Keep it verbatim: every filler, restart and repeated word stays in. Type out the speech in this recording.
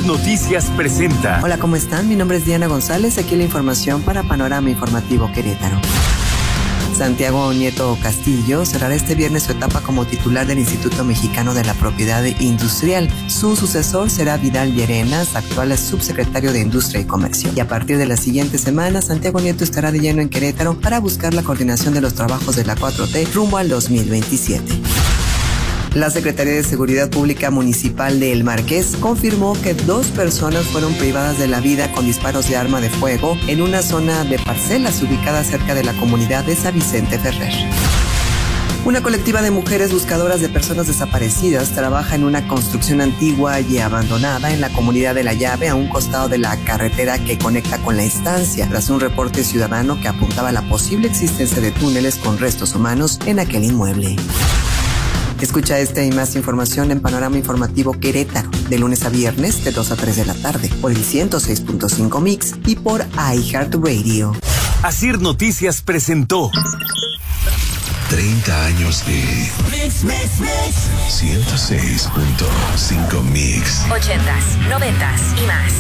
Asir Noticias presenta. Hola, ¿cómo están? Mi nombre es Diana González, aquí la información para Panorama Informativo Querétaro. Santiago Nieto Castillo cerrará este viernes su etapa como titular del Instituto Mexicano de la Propiedad Industrial. Su sucesor será Vidal Llerenas, actual subsecretario de Industria y Comercio. Y a partir de la siguiente semana, Santiago Nieto estará de lleno en Querétaro para buscar la coordinación de los trabajos de la cuatro T rumbo al dos mil veintisiete. La Secretaría de Seguridad Pública Municipal de El Marqués confirmó que dos personas fueron privadas de la vida con disparos de arma de fuego en una zona de parcelas ubicada cerca de la comunidad de San Vicente Ferrer. Una colectiva de mujeres buscadoras de personas desaparecidas trabaja en una construcción antigua y abandonada en la comunidad de La Llave, a un costado de la carretera que conecta con la estancia, tras un reporte ciudadano que apuntaba a la posible existencia de túneles con restos humanos en aquel inmueble. Escucha esta y más información en Panorama Informativo Querétaro, de lunes a viernes de dos a tres de la tarde, por el ciento seis punto cinco Mix y por iHeartRadio. Asir Noticias presentó treinta años de Mix, Mix, Mix. ciento seis punto cinco Mix. ochentas, noventas y más.